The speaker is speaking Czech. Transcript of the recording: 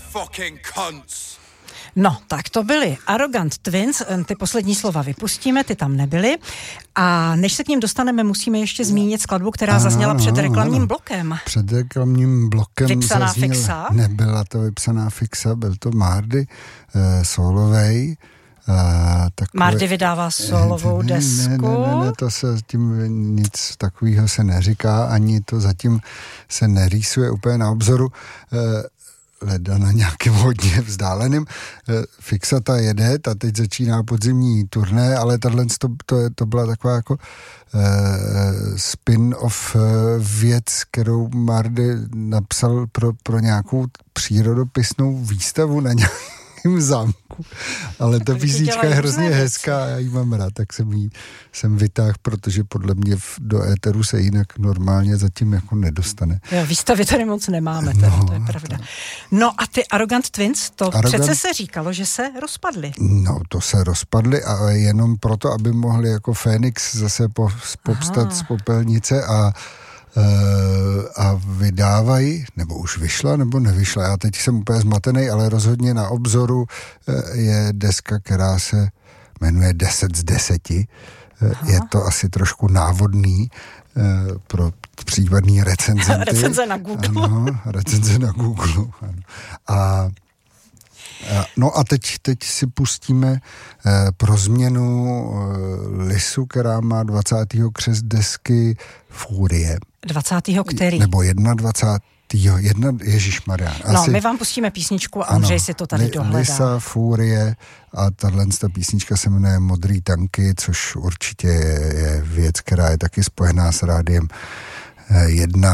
fucking cunts. No, tak to byly Arrogant Twins, ty poslední slova vypustíme, ty tam nebyly. A než se k ním dostaneme, musíme ještě zmínit skladbu, která zazněla před reklamním blokem. Před reklamním blokem vypsaná fixa? Nebyla to vypsaná fixa, byl to Mardy solovej. Mardy vydává solovou desku. Ne, to se tím nic takového se neříká, ani to zatím se nerýsuje úplně na obzoru. Leda na nějakým hodně vzdáleným. Fixa ta jede, ta teď začíná podzimní turné, ale to byla taková jako spin-off věc, kterou Mardy napsal pro nějakou přírodopisnou výstavu na nějakém zámku. Ale ta písnička je hrozně hezká, já ji mám rád, tak jsem vytáhl, protože podle mě do éteru se jinak normálně zatím jako nedostane. Jo, výstavy tady moc nemáme, to je pravda. No a ty Arrogant Twins, přece se říkalo, že se rozpadly. No, to se rozpadly a jenom proto, aby mohli jako Fénix zase povstat z popelnice a vydávají, nebo už vyšla, nebo nevyšla. Já teď jsem úplně zmatený, ale rozhodně na obzoru je deska, která se jmenuje 10 z 10. Je to asi trošku návodný pro případný recenzenty. Recenze na Google. Ano, recenze na Google. Ano. No a teď si pustíme pro změnu Lisu, která má 20. křest desky Fúrie. 20. který? Nebo 21. Ježišmarja. No, my vám pustíme písničku a Ondřej si to tady dohledá. Lisa, Fúrie a ta písnička se jmenuje Modrý tanky, což určitě je věc, která je taky spojená s Rádiem 1.